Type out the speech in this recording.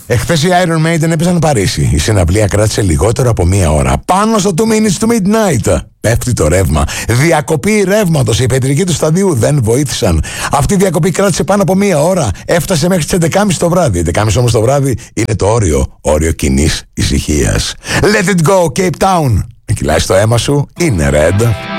Εχθές οι Iron Maiden έπαιζαν Παρίσι. Η συναυλία κράτησε λιγότερο από μία ώρα. Πάνω στο 2 minutes to midnight πέφτει το ρεύμα. Διακοπή ρεύματος. Οι πετρικοί του σταδίου δεν βοήθησαν. Αυτή η διακοπή κράτησε πάνω από μία ώρα. Έφτασε μέχρι τις 11.30 το βράδυ. 11.30 όμως το βράδυ είναι το όριο κοινής ησυχίας. Let it go, Cape Town. Κυλάει στο αίμα σου, είναι Red.